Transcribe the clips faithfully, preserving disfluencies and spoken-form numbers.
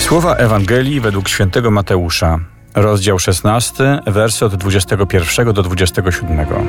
Słowa Ewangelii według świętego Mateusza, rozdział szesnasty, wersy od dwudziestego pierwszego do dwudziestego siódmego.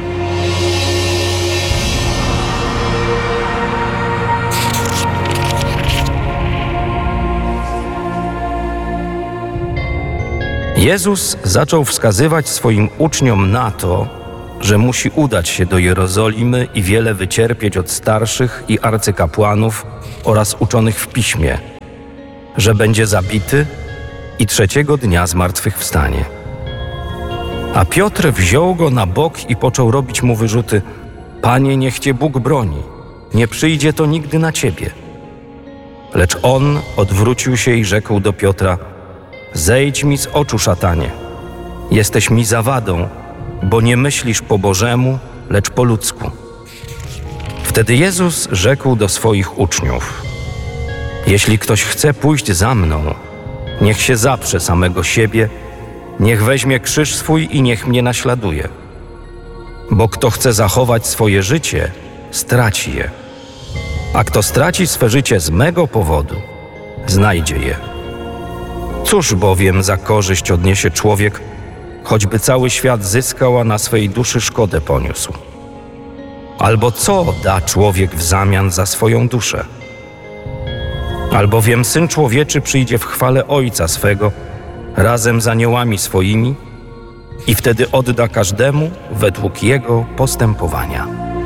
Jezus zaczął wskazywać swoim uczniom na to, że musi udać się do Jerozolimy i wiele wycierpieć od starszych i arcykapłanów oraz uczonych w piśmie, że będzie zabity i trzeciego dnia zmartwychwstanie. A Piotr wziął go na bok i począł robić mu wyrzuty: Panie, niech Cię Bóg broni, nie przyjdzie to nigdy na Ciebie. Lecz on odwrócił się i rzekł do Piotra: Zejdź mi z oczu, szatanie. Jesteś mi zawadą, bo nie myślisz po Bożemu, lecz po ludzku. Wtedy Jezus rzekł do swoich uczniów: Jeśli ktoś chce pójść za mną, niech się zaprze samego siebie, niech weźmie krzyż swój i niech mnie naśladuje. Bo kto chce zachować swoje życie, straci je. A kto straci swe życie z mego powodu, znajdzie je. Cóż bowiem za korzyść odniesie człowiek, choćby cały świat zyskał, a na swej duszy szkodę poniósł? Albo co da człowiek w zamian za swoją duszę? Albowiem Syn Człowieczy przyjdzie w chwale Ojca swego razem z aniołami swoimi i wtedy odda każdemu według jego postępowania.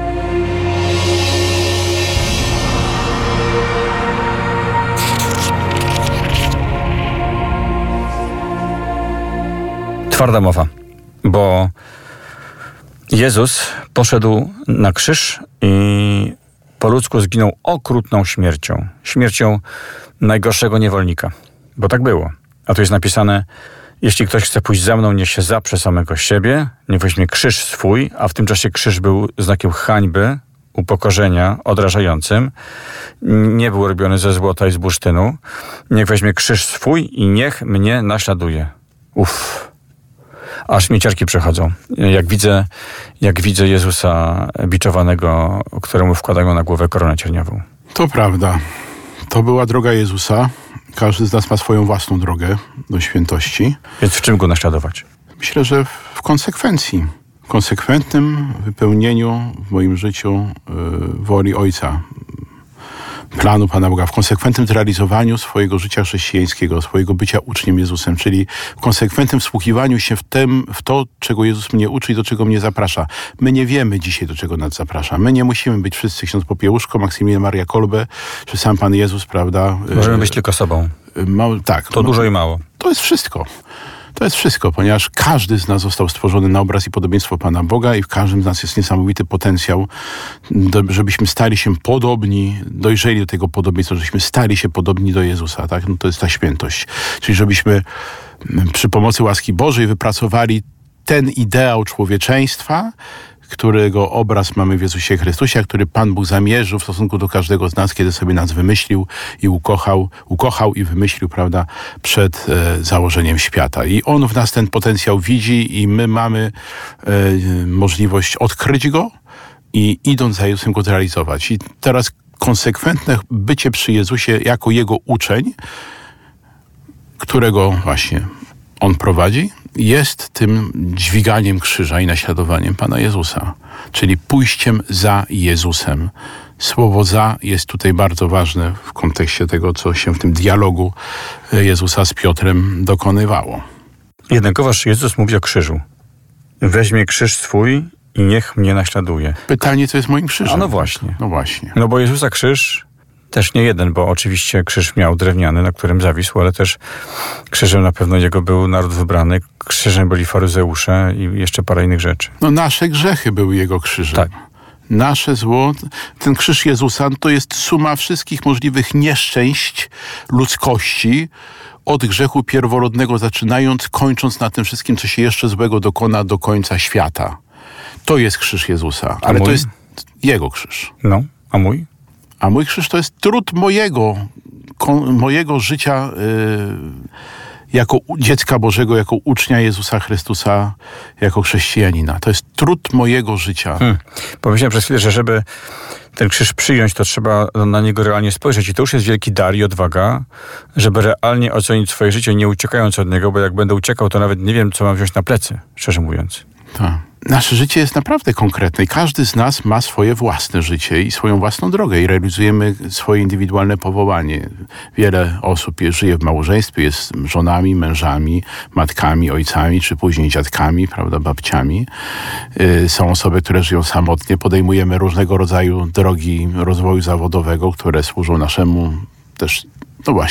Twarda mowa, bo Jezus poszedł na krzyż i po ludzku zginął okrutną śmiercią. Śmiercią najgorszego niewolnika. Bo tak było. A tu jest napisane: jeśli ktoś chce pójść za mną, niech się zaprze samego siebie, niech weźmie krzyż swój, a w tym czasie krzyż był znakiem hańby, upokorzenia, odrażającym. Nie był robiony ze złota i z bursztynu. Niech weźmie krzyż swój i niech mnie naśladuje. Uff. Aż mi ciarki przechodzą. Jak widzę, jak widzę Jezusa biczowanego, któremu wkładają na głowę koronę cierniową. To prawda. To była droga Jezusa. Każdy z nas ma swoją własną drogę do świętości. Więc w czym go naśladować? Myślę, że w konsekwencji. W konsekwentnym wypełnieniu w moim życiu yy, woli Ojca, planu Pana Boga, w konsekwentnym zrealizowaniu swojego życia chrześcijańskiego, swojego bycia uczniem Jezusem, czyli w konsekwentnym wsłuchiwaniu się w, tym, w to, czego Jezus mnie uczy i do czego mnie zaprasza. My nie wiemy dzisiaj, do czego nas zaprasza. My nie musimy być wszyscy ksiądz Popiełuszko, Maksymilian Maria Kolbe, czy sam Pan Jezus, prawda? Możemy być tylko sobą. Mało, tak. To no, dużo i mało. To jest wszystko. To jest wszystko, ponieważ każdy z nas został stworzony na obraz i podobieństwo Pana Boga i w każdym z nas jest niesamowity potencjał, do, żebyśmy stali się podobni, dojrzeli do tego podobieństwa, żebyśmy stali się podobni do Jezusa, tak? No to jest ta świętość. Czyli żebyśmy przy pomocy łaski Bożej wypracowali ten ideał człowieczeństwa, którego obraz mamy w Jezusie Chrystusie, a który Pan Bóg zamierzył w stosunku do każdego z nas, kiedy sobie nas wymyślił i ukochał, ukochał i wymyślił, prawda, przed e, założeniem świata. I On w nas ten potencjał widzi i my mamy e, możliwość odkryć go i idąc za Jezusem go zrealizować. I teraz konsekwentne bycie przy Jezusie jako Jego uczeń, którego właśnie On prowadzi, jest tym dźwiganiem krzyża i naśladowaniem Pana Jezusa, czyli pójściem za Jezusem. Słowo za jest tutaj bardzo ważne w kontekście tego, co się w tym dialogu Jezusa z Piotrem dokonywało. Jednakowoż Jezus mówi o krzyżu. Weźmie krzyż swój i niech mnie naśladuje. Pytanie, co jest moim krzyżem? A no właśnie. No właśnie. No bo Jezusa krzyż też nie jeden, bo oczywiście krzyż miał drewniany, na którym zawisł, ale też krzyżem na pewno jego był naród wybrany, krzyżem byli faryzeusze i jeszcze parę innych rzeczy. No nasze grzechy były jego krzyżem. Tak. Nasze zło, ten krzyż Jezusa to jest suma wszystkich możliwych nieszczęść ludzkości, od grzechu pierworodnego zaczynając, kończąc na tym wszystkim, co się jeszcze złego dokona do końca świata. To jest krzyż Jezusa, ale to jest Jego krzyż. No, a mój? A mój krzyż to jest trud mojego, kon, mojego życia yy, jako dziecka Bożego, jako ucznia Jezusa Chrystusa, jako chrześcijanina. To jest trud mojego życia. Hmm. Pomyślałem przez chwilę, że żeby ten krzyż przyjąć, to trzeba na niego realnie spojrzeć. I to już jest wielki dar i odwaga, żeby realnie ocenić swoje życie, nie uciekając od niego, bo jak będę uciekał, to nawet nie wiem, co mam wziąć na plecy, szczerze mówiąc. Tak. Nasze życie jest naprawdę konkretne i każdy z nas ma swoje własne życie i swoją własną drogę i realizujemy swoje indywidualne powołanie. Wiele osób je, żyje w małżeństwie, jest żonami, mężami, matkami, ojcami, czy później dziadkami, prawda, babciami. Yy, są osoby, które żyją samotnie. Podejmujemy różnego rodzaju drogi rozwoju zawodowego, które służą naszemu też no właśnie